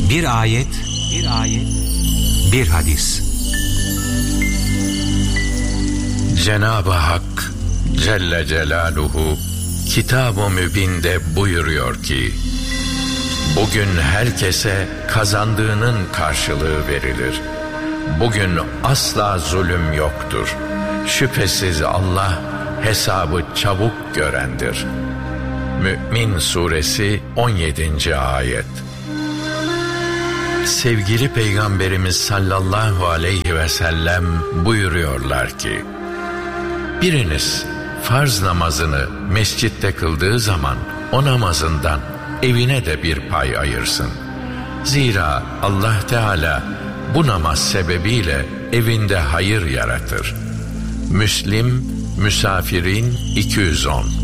Bir ayet, bir hadis. Cenab-ı Hak Celle Celaluhu Kitab-ı Mübin'de buyuruyor ki, bugün herkese kazandığının karşılığı verilir. Bugün asla zulüm yoktur. Şüphesiz Allah hesabı çabuk görendir. Mü'min Suresi 17. ayet. Sevgili Peygamberimiz sallallahu aleyhi ve sellem buyuruyorlar ki, biriniz farz namazını mescitte kıldığı zaman o namazından evine de bir pay ayırsın. Zira Allah Teala bu namaz sebebiyle evinde hayır yaratır. Müslim, Müsafirin 210.